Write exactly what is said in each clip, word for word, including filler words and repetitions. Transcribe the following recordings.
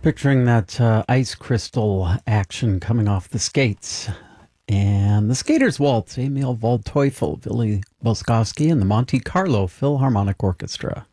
Picturing that uh, ice crystal action coming off the skates. And the Skaters Waltz, Emil Waldteufel, Willy Boskowski, and the Monte Carlo Philharmonic Orchestra.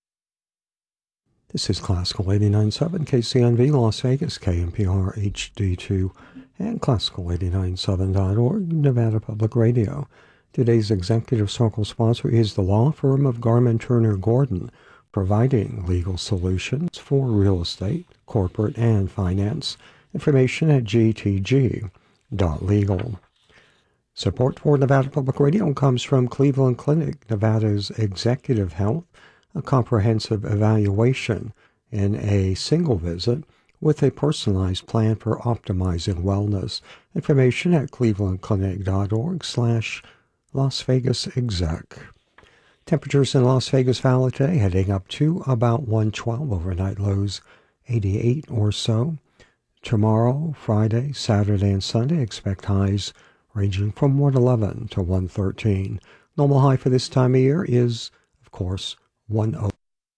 This is Classical eighty-nine point seven K C N V Las Vegas, K N P R H D two, and Classical eighty-nine point seven dot org, Nevada Public Radio. Today's Executive Circle sponsor is the law firm of Garman Turner Gordon, providing legal solutions for real estate, corporate, and finance. Information at g t g dot legal. Support for Nevada Public Radio comes from Cleveland Clinic, Nevada's Executive Health, a comprehensive evaluation in a single visit with a personalized plan for optimizing wellness. Information at clevelandclinic.org slash Las Vegas exec. Temperatures in Las Vegas Valley today heading up to about one twelve, overnight lows eighty-eight or so. Tomorrow, Friday, Saturday, and Sunday expect highs ranging from one eleven to one thirteen. Normal high for this time of year is, of course, one oh.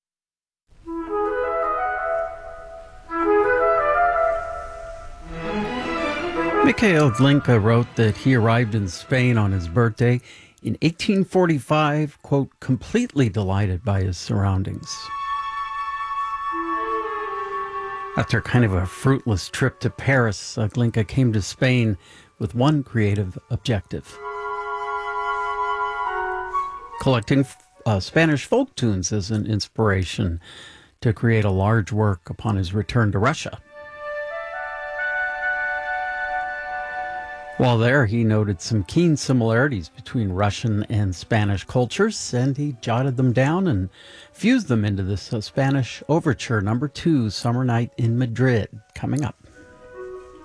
Mikhail Glinka wrote that he arrived in Spain on his birthday in eighteen forty-five, quote, completely delighted by his surroundings. After kind of a fruitless trip to Paris, uh, Glinka came to Spain with one creative objective: collecting uh, Spanish folk tunes as an inspiration to create a large work upon his return to Russia. While there, he noted some keen similarities between Russian and Spanish cultures, and he jotted them down and fused them into this uh, Spanish Overture number two, Summer Night in Madrid, coming up.